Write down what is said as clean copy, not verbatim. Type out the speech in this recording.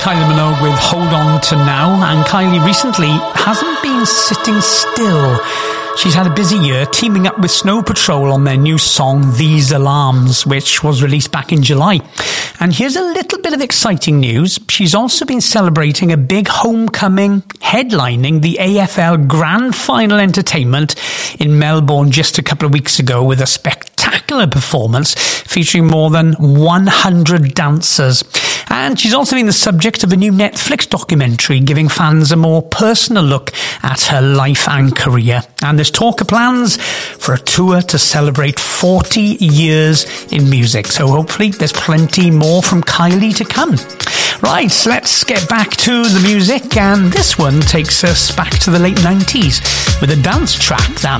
Kylie Minogue with Hold On To Now, and Kylie recently hasn't been sitting still. She's had a busy year teaming up with Snow Patrol on their new song These Alarms, which was released back in July. And here's a little bit of exciting news. She's also been celebrating a big homecoming, headlining the AFL Grand Final Entertainment in Melbourne just a couple of weeks ago with a spectacular performance featuring more than 100 dancers. And she's also been the subject of a new Netflix documentary giving fans a more personal look at her life and career. And there's talk of plans for a tour to celebrate 40 years in music. So hopefully there's plenty more from Kylie to come. Right, so let's get back to the music. And this one takes us back to the late 90s with a dance track that